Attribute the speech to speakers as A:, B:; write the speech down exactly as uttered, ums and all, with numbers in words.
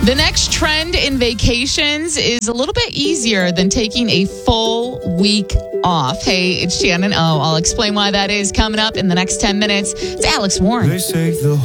A: The next trend in vacations is a little bit easier than taking a full week off. Hey, it's Shannon O. I'll explain why that is coming up in the next ten minutes. It's Alex Warren.
B: They say the